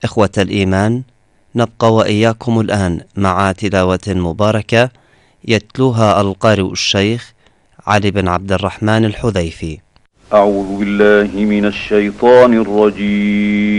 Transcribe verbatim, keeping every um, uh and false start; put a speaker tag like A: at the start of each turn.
A: إخوة الإيمان، نبقى وإياكم الآن مع تلاوة مباركة يتلوها القارئ الشيخ علي بن عبد الرحمن الحذيفي.
B: أعوذ بالله من الشيطان الرجيم.